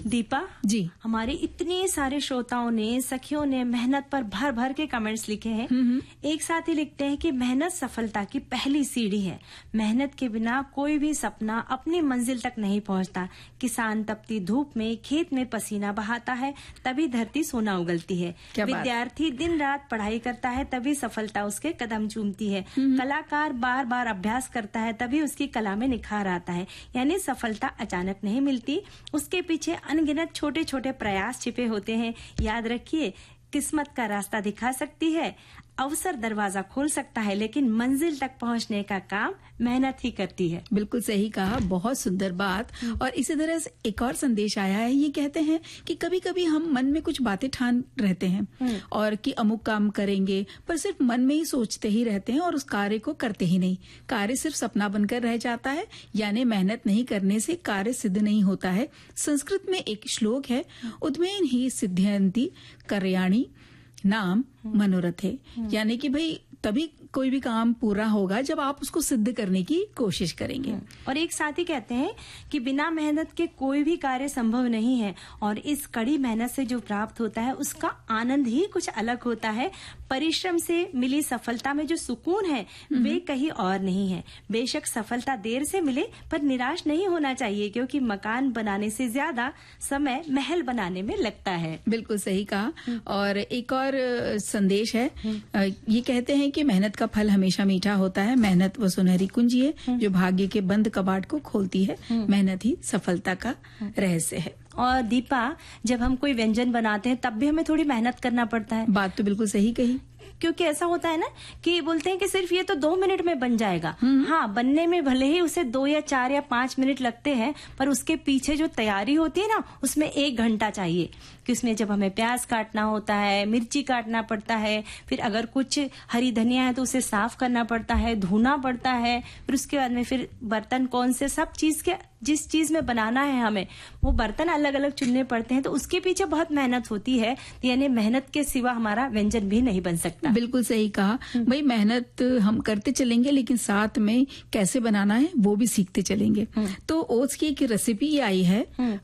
दीपा जी, हमारे इतने सारे श्रोताओं ने, सखियों ने मेहनत पर भर भर के कमेंट्स लिखे हैं। एक साथ ही लिखते हैं कि मेहनत सफलता की पहली सीढ़ी है। मेहनत के बिना कोई भी सपना अपनी मंजिल तक नहीं पहुंचता। किसान तपती धूप में खेत में पसीना बहाता है, तभी धरती सोना उगलती है। विद्यार्थी दिन रात पढ़ाई करता है, तभी सफलता उसके कदम चूमती है। कलाकार बार बार अभ्यास करता है, तभी उसकी कला में निखार आता है। यानी सफलता अचानक नहीं मिलती, उसके पीछे अनगिनत छोटे छोटे प्रयास छिपे होते हैं। याद रखिए, किस्मत का रास्ता दिखा सकती है, अवसर दरवाजा खोल सकता है, लेकिन मंजिल तक पहुंचने का काम मेहनत ही करती है। बिल्कुल सही कहा, बहुत सुंदर बात। और इसी तरह से एक और संदेश आया है, ये कहते हैं कि कभी कभी हम मन में कुछ बातें ठान रहते हैं और कि अमुक काम करेंगे, पर सिर्फ मन में ही सोचते ही रहते हैं और उस कार्य को करते ही नहीं। कार्य सिर्फ सपना बनकर रह जाता है, यानी मेहनत नहीं करने से कार्य सिद्ध नहीं होता है। संस्कृत में एक श्लोक है, उद्मेन ही सिद्ध्यन्ति कार्याणि नाम मनोरथ है। यानी कि भाई तभी कोई भी काम पूरा होगा जब आप उसको सिद्ध करने की कोशिश करेंगे। और एक साथी कहते हैं कि बिना मेहनत के कोई भी कार्य संभव नहीं है, और इस कड़ी मेहनत से जो प्राप्त होता है उसका आनंद ही कुछ अलग होता है। परिश्रम से मिली सफलता में जो सुकून है वे कहीं और नहीं है। बेशक सफलता देर से मिले, पर निराश नहीं होना चाहिए, क्योंकि मकान बनाने से ज्यादा समय महल बनाने में लगता है। बिल्कुल सही कहा। और एक और संदेश है, ये कहते हैं कि मेहनत का फल हमेशा मीठा होता है। मेहनत वो सुनहरी कुंजी है जो भाग्य के बंद कबाड़ को खोलती है। मेहनत ही सफलता का रहस्य है। और दीपा, जब हम कोई व्यंजन बनाते हैं तब भी हमें थोड़ी मेहनत करना पड़ता है। बात तो बिल्कुल सही कही, क्योंकि ऐसा होता है ना कि बोलते हैं कि सिर्फ ये तो 2 मिनट में बन जाएगा। हाँ, बनने में भले ही उसे 2 या 4 या 5 मिनट लगते हैं, पर उसके पीछे जो तैयारी होती है ना, उसमें 1 घंटा चाहिए। कि उसमें जब हमें प्याज काटना होता है, मिर्ची काटना पड़ता है, फिर अगर कुछ हरी धनिया है तो उसे साफ करना पड़ता है, धोना पड़ता है, फिर उसके बाद में फिर बर्तन कौन से, सब चीज के जिस चीज में बनाना है हमें वो बर्तन अलग अलग चुनने पड़ते हैं, तो उसके पीछे बहुत मेहनत होती है। यानी मेहनत के सिवा हमारा व्यंजन भी नहीं बन सकता। बिल्कुल सही कहा भाई, मेहनत हम करते चलेंगे लेकिन साथ में कैसे बनाना है वो भी सीखते चलेंगे। तो ओट्स की एक रेसिपी आई है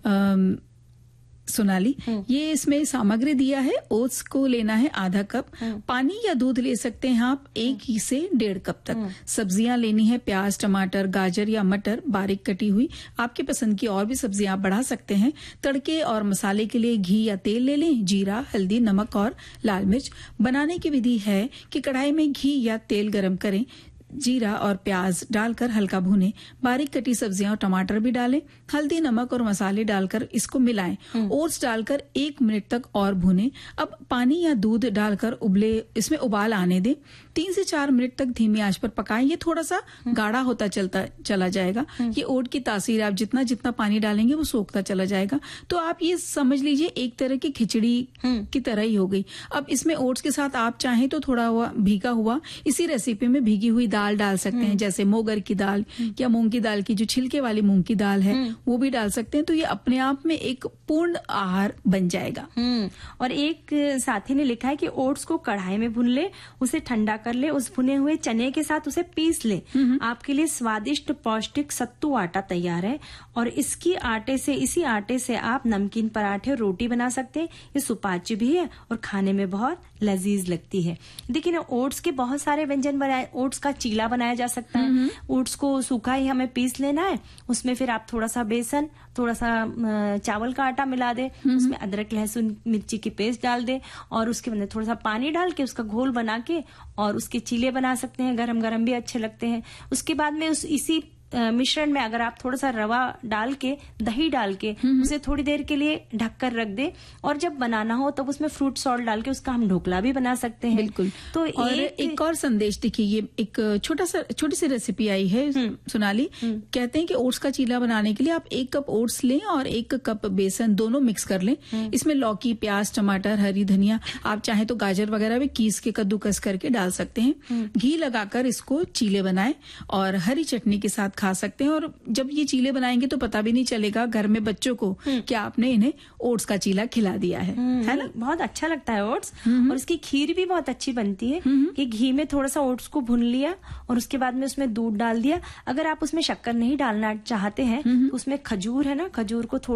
सोनाली, ये इसमें सामग्री दिया है। ओट्स को लेना है आधा कप, पानी या दूध ले सकते हैं आप 1 से 1.5 कप तक। सब्जियां लेनी है, प्याज, टमाटर, गाजर या मटर बारीक कटी हुई। आपकी पसंद की और भी सब्जियां आप बढ़ा सकते हैं। तड़के और मसाले के लिए घी या तेल ले लें, जीरा, हल्दी, नमक और लाल मिर्च। बनाने की विधि है कि कढ़ाई में घी या तेल गरम करें, जीरा और प्याज डालकर हल्का भूनें, बारीक कटी सब्जियां और टमाटर भी डालें, हल्दी, नमक और मसाले डालकर इसको मिलाएं। ओट्स डालकर 1 मिनट तक और भूनें। अब पानी या दूध डालकर इसमें उबाल आने दें। 3 से 4 मिनट तक धीमी आंच पर पकाएं। ये थोड़ा सा गाढ़ा होता चला जाएगा। ये ओट की तासीर, आप जितना जितना पानी डालेंगे वो सोखता चला जाएगा। तो आप ये समझ लीजिए एक तरह की खिचड़ी की तरह ही हो गई। अब इसमें ओट्स के साथ आप चाहें तो थोड़ा हुआ भीगा हुआ, इसी रेसिपी में भीगी हुई दाल डाल सकते हैं, जैसे मोगर की दाल या मूंग की दाल की जो छिलके वाली मूंग की दाल है वो भी डाल सकते हैं। तो ये अपने आप में एक पूर्ण आहार बन जाएगा। और एक साथी ने लिखा है कि ओट्स को कढ़ाई में भून ले, उसे ठंडा कर ले, उस भुने हुए चने के साथ उसे पीस ले। आपके लिए स्वादिष्ट पौष्टिक सत्तू आटा तैयार है, और इसी आटे से आप नमकीन पराठे और रोटी बना सकते हैं। ये सुपाच्य भी है और खाने में बहुत लजीज लगती है। देखिए ना, ओट्स के बहुत सारे व्यंजन बनाए, ओट्स का चीला बनाया जा सकता है। ओट्स को सूखा ही हमें पीस लेना है, उसमें फिर आप थोड़ा सा बेसन, थोड़ा सा चावल का आटा मिला दे, उसमें अदरक, लहसुन, मिर्ची की पेस्ट डाल दे, और उसके बाद थोड़ा सा पानी डाल के उसका घोल बना के और उसके चीले बना सकते हैं। गरम गरम भी अच्छे लगते हैं। उसके बाद में इसी मिश्रण में अगर आप थोड़ा सा रवा डाल के, दही डाल के उसे थोड़ी देर के लिए ढककर रख दे, और जब बनाना हो तब उसमें फ्रूट सॉल्ट डाल के उसका हम ढोकला भी बना सकते हैं। बिल्कुल। तो और एक और संदेश देखिए, ये एक छोटी सी रेसिपी आई है सोनाली। कहते हैं कि ओट्स का चीला बनाने के लिए आप 1 कप ओट्स लें और 1 कप बेसन, दोनों मिक्स कर लें। इसमें लौकी, प्याज, टमाटर, हरी धनिया, आप चाहें तो गाजर वगैरह भी कीस के कद्दूकस करके डाल सकते हैं। घी लगाकर इसको चीले बनाएं और हरी चटनी के साथ खा सकते हैं। और जब ये चीले बनाएंगे तो पता भी नहीं चलेगा घर में बच्चों को कि आपने इन्हें ओट्स का चीला खिला दिया है ना। बहुत अच्छा लगता है ओट्स। और इसकी खीर भी बहुत अच्छी बनती है कि घी में थोड़ा सा ओट्स को भून लिया और उसके बाद में उसमें दूध डाल दिया। अगर आप उसमें शक्कर नहीं डालना चाहते हैं तो उसमें खजूर है ना, खजूर को थोड़ा